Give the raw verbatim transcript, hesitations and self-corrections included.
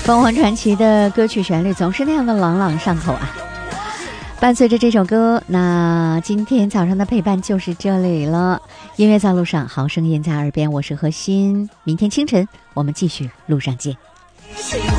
凤凰传奇的歌曲旋律总是那样的朗朗上口啊。伴随着这首歌，那今天早上的陪伴就是这里了。音乐在路上，好声音在耳边，我是何欣。明天清晨我们继续路上见。